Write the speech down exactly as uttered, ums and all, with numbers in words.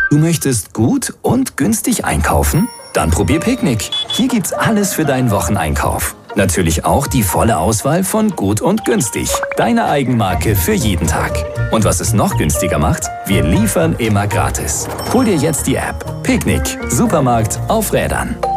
Du möchtest gut und günstig einkaufen? Dann probier Picknick. Hier gibt's alles für deinen Wocheneinkauf. Natürlich auch die volle Auswahl von Gut und Günstig. Deine Eigenmarke für jeden Tag. Und was es noch günstiger macht? Wir liefern immer gratis. Hol dir jetzt die App. Picknick. Supermarkt auf Rädern.